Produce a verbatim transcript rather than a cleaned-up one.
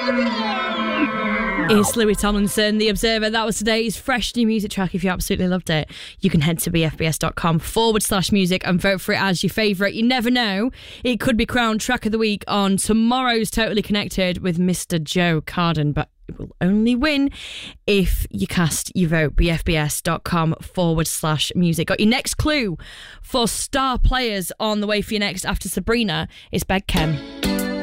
It's Louis Tomlinson, The Observer. That was today's fresh new music track. If you absolutely loved it, you can head to bfbs.com forward slash music and vote for it as your favourite. You never know, it could be crowned track of the week on tomorrow's Totally Connected with Mister Joe Carden, but it will only win if you cast your vote. bfbs.com forward slash music. Got your next clue for star players on the way for you next after Sabrina. It's Beg Ken.